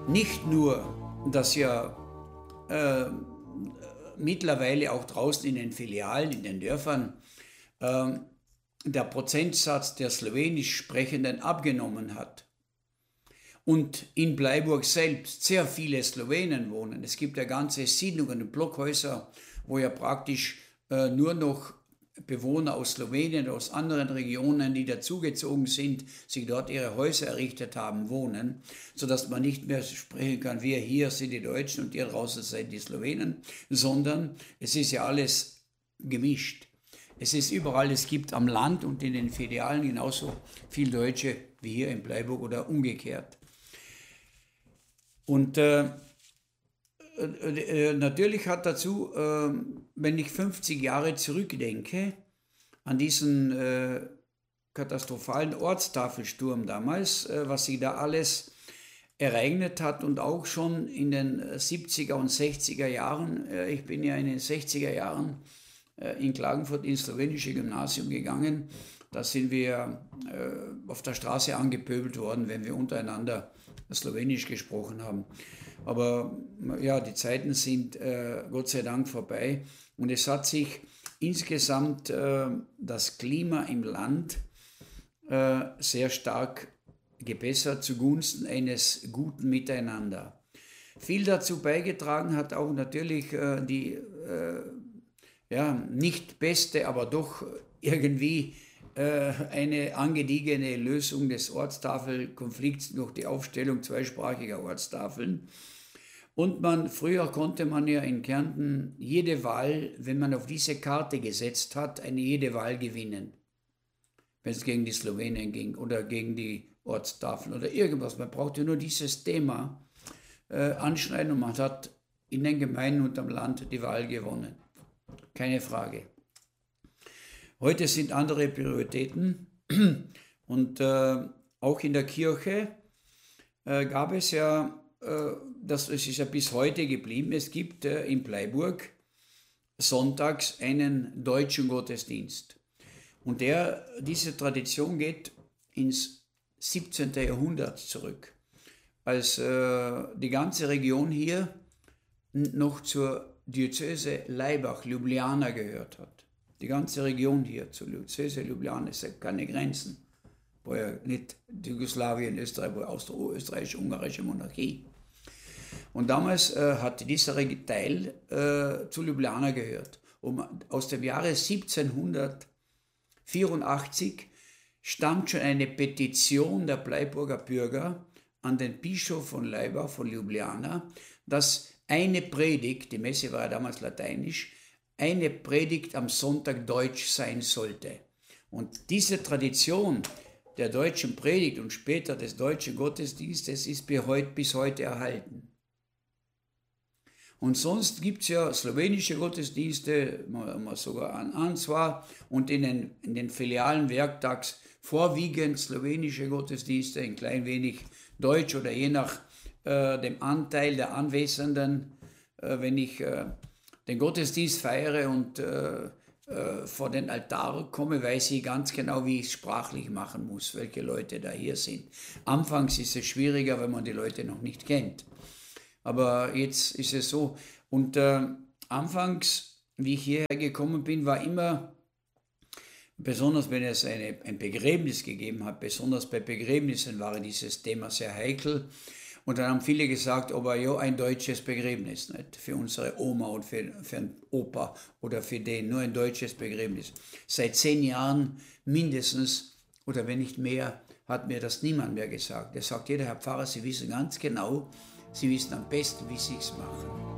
Nicht nur, dass ja äh, mittlerweile auch draußen in den Filialen, in den Dörfern, äh, der Prozentsatz der Slowenisch Sprechenden abgenommen hat und in Bleiburg selbst sehr viele Slowenen wohnen. Es gibt ja ganze Siedlungen und Blockhäuser, wo ja praktisch nur noch Bewohner aus Slowenien, aus anderen Regionen, die dazugezogen sind, sich dort ihre Häuser errichtet haben, wohnen, sodass man nicht mehr sprechen kann, wir hier sind die Deutschen und ihr draußen seid die Slowenen, sondern es ist ja alles gemischt. Es ist überall, es gibt am Land und in den Filialen genauso viel Deutsche wie hier in Bleiburg oder umgekehrt. Und natürlich hat dazu, wenn ich 50 Jahre zurückdenke, an diesen katastrophalen Ortstafelsturm damals, was sich da alles ereignet hat und auch schon in den 70er und 60er Jahren, ich bin ja in den 60er Jahren in Klagenfurt ins slowenische Gymnasium gegangen, da sind wir auf der Straße angepöbelt worden, wenn wir untereinander Slowenisch gesprochen haben. Aber ja, die Zeiten sind Gott sei Dank vorbei und es hat sich insgesamt das Klima im Land sehr stark gebessert zugunsten eines guten Miteinander. Viel dazu beigetragen hat auch natürlich die nicht beste, aber doch irgendwie eine angediegene Lösung des Ortstafelkonflikts durch die Aufstellung zweisprachiger Ortstafeln. Und früher konnte man ja in Kärnten jede Wahl, wenn man auf diese Karte gesetzt hat, jede Wahl gewinnen. Wenn es gegen die Slowenen ging oder gegen die Ortstafeln oder irgendwas. Man brauchte nur dieses Thema anschneiden und man hat in den Gemeinden und am Land die Wahl gewonnen. Keine Frage. Heute sind andere Prioritäten und auch in der Kirche gab es ja, es ist ja bis heute geblieben, es gibt in Bleiburg sonntags einen deutschen Gottesdienst. Und diese Tradition geht ins 17. Jahrhundert zurück, als die ganze Region hier noch zur Diözese Laibach, Ljubljana gehört hat. Die ganze Region hier zur Diözese Ljubljana, es hat keine Grenzen. War ja nicht Jugoslawien, Österreich, war Österreich-Ungarische Monarchie. Und damals hatte dieser Teil zu Ljubljana gehört. Und aus dem Jahre 1784 stammt schon eine Petition der Bleiburger Bürger an den Bischof von Laibach, von Ljubljana, dass eine Predigt, die Messe war ja damals lateinisch, eine Predigt am Sonntag deutsch sein sollte. Und diese Tradition der deutschen Predigt und später des deutschen Gottesdienstes ist bis heute erhalten. Und sonst gibt es ja slowenische Gottesdienste, sogar an zwar, und in den Filialen werktags vorwiegend slowenische Gottesdienste, ein klein wenig Deutsch oder je nach dem Anteil der Anwesenden, wenn ich den Gottesdienst feiere und vor den Altar komme, weiß ich ganz genau, wie ich es sprachlich machen muss, welche Leute da hier sind. Anfangs ist es schwieriger, wenn man die Leute noch nicht kennt. Aber jetzt ist es so. Und anfangs, wie ich hierher gekommen bin, war immer, besonders wenn es ein Begräbnis gegeben hat, besonders bei Begräbnissen war dieses Thema sehr heikel. Und dann haben viele gesagt, aber ja, ein deutsches Begräbnis, nicht? Für unsere Oma und für den Opa oder für den, nur ein deutsches Begräbnis. Seit 10 Jahren mindestens, oder wenn nicht mehr, hat mir das niemand mehr gesagt. Er sagt, jeder Herr Pfarrer, Sie wissen ganz genau, Sie wissen am besten, wie Sie es machen.